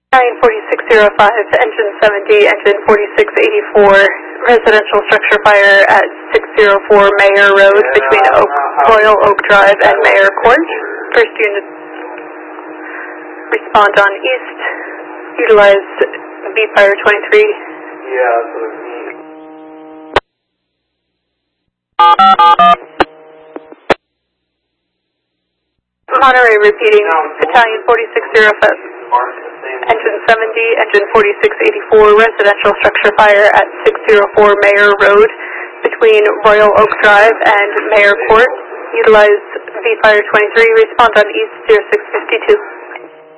Battalion 4605, Engine 70, Engine 4684, residential structure fire at 604 Mayor Road between Royal Oak Drive and Mayor Court. First unit respond on east, utilize V-Fire 23. Yeah, that's what it means. Monterey repeating, Battalion 4605. Engine 70, Engine 4684, residential structure fire at 604 Mayor Road between Royal Oak Drive and Mayor Court. Utilize V-Fire 23, respond on east 0652.